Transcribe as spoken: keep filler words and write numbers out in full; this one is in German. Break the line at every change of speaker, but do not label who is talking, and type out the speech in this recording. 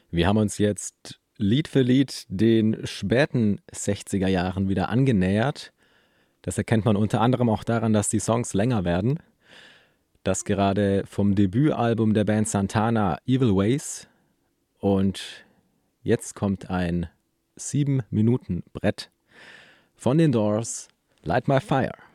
Wir haben uns jetzt Lied für Lied den späten sechziger Jahren wieder angenähert. Das erkennt man unter anderem auch daran, dass die Songs länger werden. Das gerade vom Debütalbum der Band Santana Evil Ways. Und jetzt kommt ein sieben Minuten Brett von den Doors, Light My Fire.